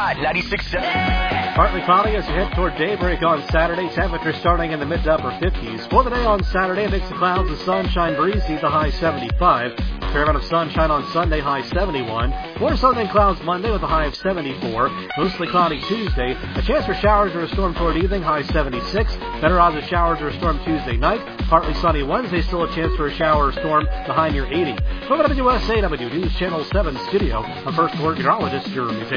Tide 96.7. Partly cloudy as you head toward daybreak on Saturday. Temperature starting in the mid to upper 50s. For the day on Saturday, a mix of clouds and sunshine, breezy, the high 75. Fair amount of sunshine on Sunday, high 71. More sun than clouds Monday with a high of 74. Mostly cloudy Tuesday. A chance for showers or a storm toward evening, high 76. Better odds of showers or a storm Tuesday night. Partly sunny Wednesday, still a chance for a shower or storm, the high near 80. From WSAW News Channel 7 studio, I'm First Alert Meteorologist Jeremy Taylor.